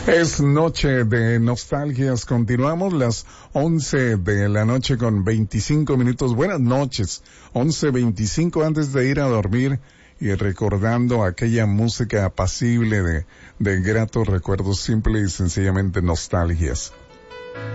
Es noche de nostalgias. Continuamos las 11 de la noche con 25 minutos. Buenas noches. 11:25 antes de ir a dormir y recordando aquella música apacible de gratos recuerdos, simple y sencillamente nostalgias.